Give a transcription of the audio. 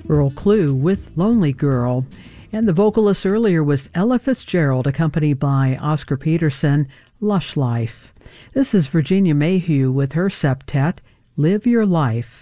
Earl Klugh with Lonely Girl. And the vocalist earlier was Ella Fitzgerald, accompanied by Oscar Peterson, Lush Life. This is Virginia Mayhew with her septet, Live Your Life.